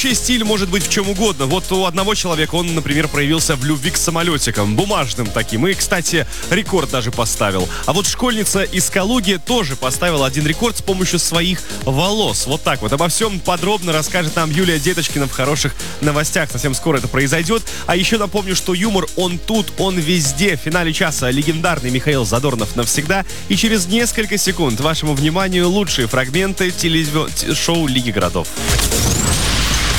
Стиль может быть в чем угодно. Вот у одного человека он, например, проявился в любви к самолетикам, бумажным таким. И, кстати, рекорд даже поставил. А вот школьница из Калуги тоже поставила один рекорд с помощью своих волос. Вот так вот. Обо всем подробно расскажет нам Юлия Деточкина в хороших новостях. Совсем скоро это произойдет. А еще напомню, что юмор, он тут, он везде. В финале часа легендарный Михаил Задорнов навсегда. И через несколько секунд вашему вниманию лучшие фрагменты шоу Лиги городов.